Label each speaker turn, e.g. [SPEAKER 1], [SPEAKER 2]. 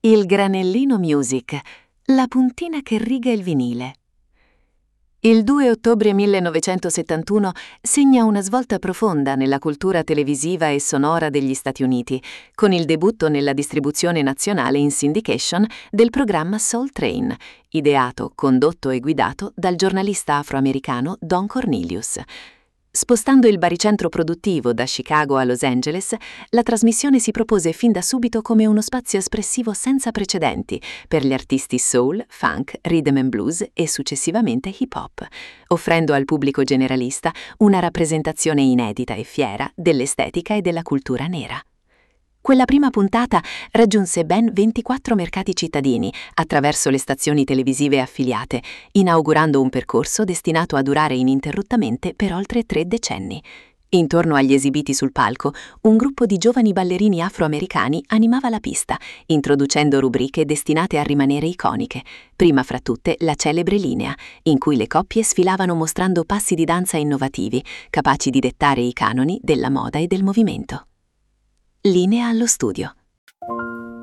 [SPEAKER 1] Il Granellino Music, la puntina che riga il vinile. Il 2 ottobre 1971 segna una svolta profonda nella cultura televisiva e sonora degli Stati Uniti, con il debutto nella distribuzione nazionale in syndication del programma Soul Train, ideato, condotto e guidato dal giornalista afroamericano Don Cornelius. Spostando il baricentro produttivo da Chicago a Los Angeles, la trasmissione si propose fin da subito come uno spazio espressivo senza precedenti per gli artisti soul, funk, rhythm and blues e successivamente hip hop, offrendo al pubblico generalista una rappresentazione inedita e fiera dell'estetica e della cultura nera. Quella prima puntata raggiunse ben 24 mercati cittadini attraverso le stazioni televisive affiliate, inaugurando un percorso destinato a durare ininterrottamente per oltre 3 decenni. Intorno agli esibiti sul palco, un gruppo di giovani ballerini afroamericani animava la pista, introducendo rubriche destinate a rimanere iconiche, prima fra tutte la celebre linea, in cui le coppie sfilavano mostrando passi di danza innovativi, capaci di dettare i canoni della moda e del movimento. Linea allo studio.